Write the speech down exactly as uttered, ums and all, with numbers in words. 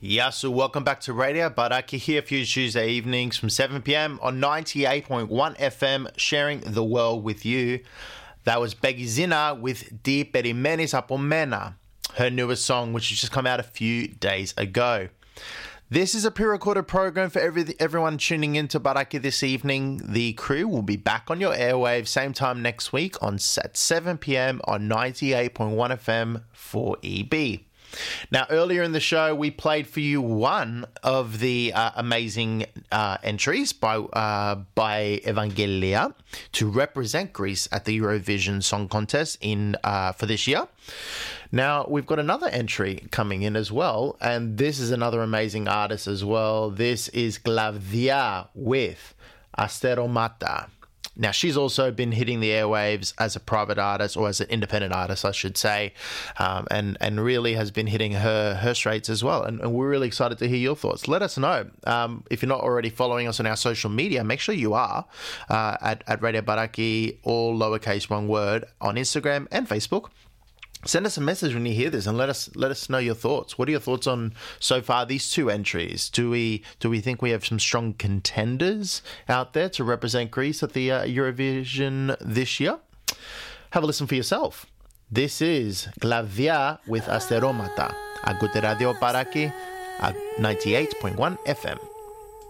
Yasu, welcome back to Radio Baraki here for you Tuesday evenings from seven p.m. on ninety-eight point one F M, sharing the world with you. That was Becky Zina with Di Perimenis Apomena, her newest song, which has just come out a few days ago. This is a pre-recorded program for every, everyone tuning in to Baraki this evening. The crew will be back on your airwaves same time next week on at seven p.m. on ninety-eight point one F M for E B. Now, earlier in the show, we played for you one of the uh, amazing uh, entries by uh, by Evangelia to represent Greece at the Eurovision Song Contest in uh, for this year. Now, we've got another entry coming in as well, and this is another amazing artist as well. This is Glavdia with Asteromata. Now, she's also been hitting the airwaves as a private artist, or as an independent artist, I should say, um, and, and really has been hitting her, her straights as well. And, and we're really excited to hear your thoughts. Let us know. Um, if you're not already following us on our social media, make sure you are uh, at, at Radio Baraki, all lowercase one word, on Instagram and Facebook. Send us a message when you hear this and let us let us know your thoughts. What are your thoughts on so far these two entries? Do we do we think we have some strong contenders out there to represent Greece at the uh, Eurovision this year? Have a listen for yourself. This is Glavdia with Asteromata. Agute Radio Baraki at ninety-eight point one F M.